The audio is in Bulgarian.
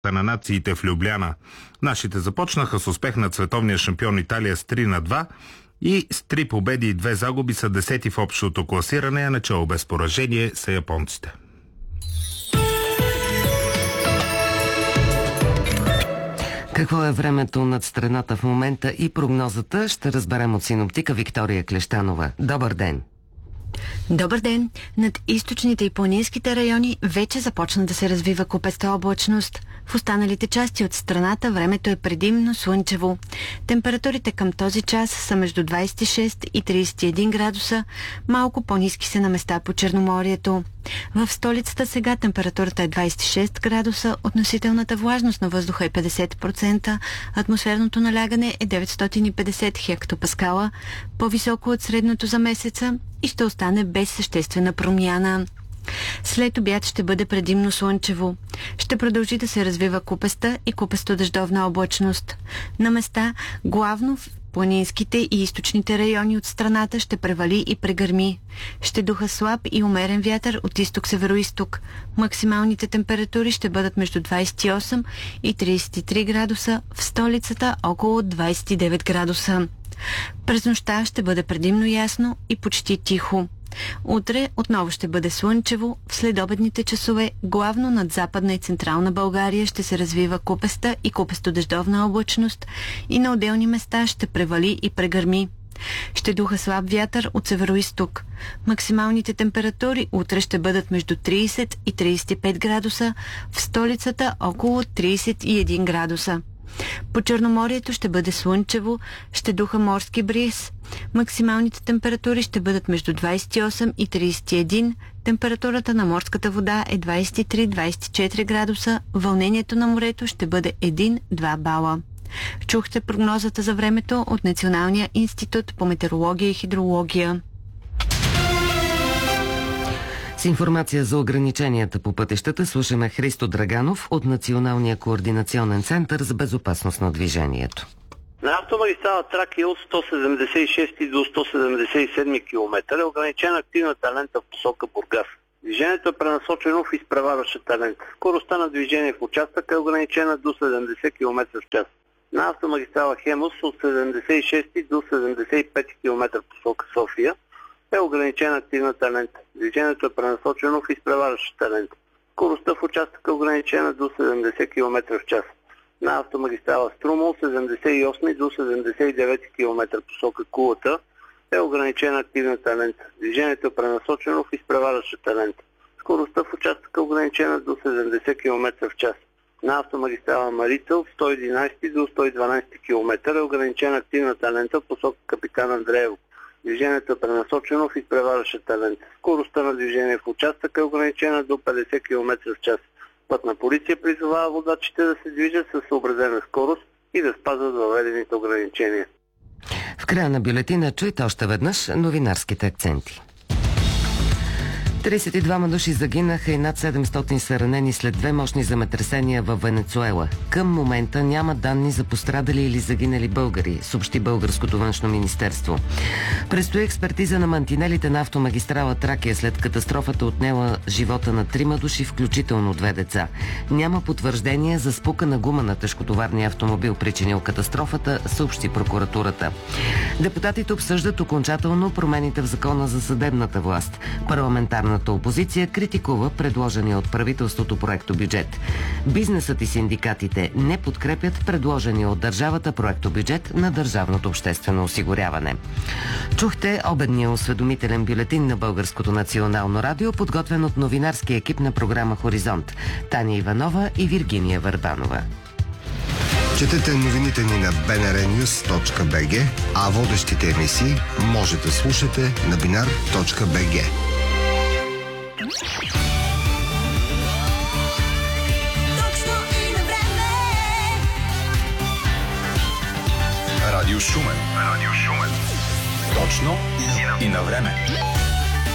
на нациите в Любляна. Нашите започнаха с успех на световния шампион Италия с 3-2 и с 3 победи и 2 загуби са 10-ти в общото класиране, а начало без поражение са японците. Какво е времето над страната в момента и прогнозата ще разберем от синоптика Виктория Клещанова. Добър ден! Добър ден! Над източните и планинските райони вече започна да се развива купеста облачност. В останалите части от страната времето е предимно слънчево. Температурите към този час са между 26 и 31 градуса, малко по-ниски са на места по Черноморието. В столицата сега температурата е 26 градуса, относителната влажност на въздуха е 50%, атмосферното налягане е 950 хектопаскала, по-високо от средното за месеца и ще остане без съществена промяна. След обяд ще бъде предимно слънчево. Ще продължи да се развива купеста и купесто-дъждовна облачност. На места, главно в планинските и източните райони от страната, ще превали и прегърми. Ще духа слаб и умерен вятър от изток-североизток. Максималните температури ще бъдат между 28 и 33 градуса, в столицата около 29 градуса. През нощта ще бъде предимно ясно и почти тихо. Утре отново ще бъде слънчево, в следобедните часове главно над Западна и Централна България ще се развива купеста и купесто-дъждовна облачност и на отделни места ще превали и прегърми. Ще духа слаб вятър от североизток. Максималните температури утре ще бъдат между 30 и 35 градуса, в столицата около 31 градуса. По Черноморието ще бъде слънчево, ще духа морски бриз. Максималните температури ще бъдат между 28 и 31. Температурата на морската вода е 23-24 градуса. Вълнението на морето ще бъде 1-2 бала. Чухте прогнозата за времето от Националния институт по метеорология и хидрология. С информация за ограниченията по пътищата слушаме Христо Драганов от Националния координационен център за безопасност на движението. На автомагистрала Тракия от 176 до 177 км е ограничена активната лента в посока Бургас. Движението е пренасочено в изпреварващата лента. Скоростта на движение в участъка е ограничена до 70 км в час. На автомагистрала Хемус от 76 до 75 км в посока София е ограничена активната лента. Движението е пренасочено в изпреварващата лента. Скоростта в участъка е ограничена до 70 км в час. На автомагистрала Струма от 78 до 79 км посока Кулата е ограничена активната лента. Движението е пренасочено в изпреварващата лента. Скоростта в участъка е ограничена до 70 км в час. На автомагистрала Марица от 111 до 112 км е ограничена активната лента посока Капитан Андреево. Движението е пренасочено в изпреварващата лента. Скоростта на движение в участъка е ограничена до 50 км в час. Пътна полиция призовава водачите да се движат със съобразена скорост и да спазват въведените ограничения. В края на бюлетина чуйте още веднъж новинарските акценти. 32 души загинаха и над 700 са ранени след 2 мощни земетресения в Венецуела. Към момента няма данни за пострадали или загинали българи, съобщи Българското външно министерство. Предстои експертиза на мантинелите на автомагистрала Тракия след катастрофата отнела живота на 3 души, включително 2 деца. Няма потвърждение за спука на гума на тежкотоварния автомобил, причинил катастрофата, съобщи прокуратурата. Депутатите обсъждат окончателно промените в закона за съдебната власт. Парламентарната опозиция критикува предложения от правителството проектобюджет. Бизнесът и синдикатите не подкрепят предложения от държавата проектобюджет на държавното обществено осигуряване. Чухте обедния осведомителен бюлетин на Българското национално радио, подготвен от новинарския екип на програма Хоризонт. Таня Иванова и Виргиния Върбанова. Четете новините ни на bnrnews.bg, а водещите емисии може да слушате на binar.bg. Радио Шумен. Точно и на време.